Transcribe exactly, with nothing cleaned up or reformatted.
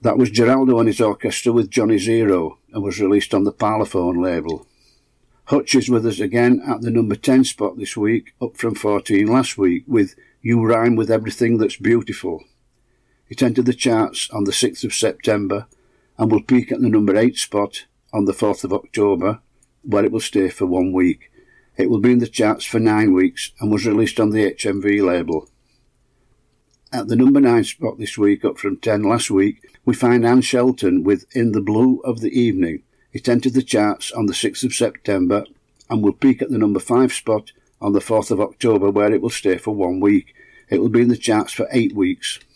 That was Geraldo and his orchestra with Johnny Zero and was released on the Parlophone label. Hutch is with us again at the number ten spot this week, up from fourteen last week, with You Rhyme With Everything That's Beautiful. It entered the charts on the sixth of September and will peak at the number eight spot on the fourth of October, where it will stay for one week. It will be in the charts for nine weeks and was released on the H M V label. At the number nine spot this week, up from ten last week, we find Anne Shelton with In the Blue of the Evening. It entered the charts on the sixth of September and will peak at the number five spot on the fourth of October, where it will stay for one week. It will be in the charts for eight weeks.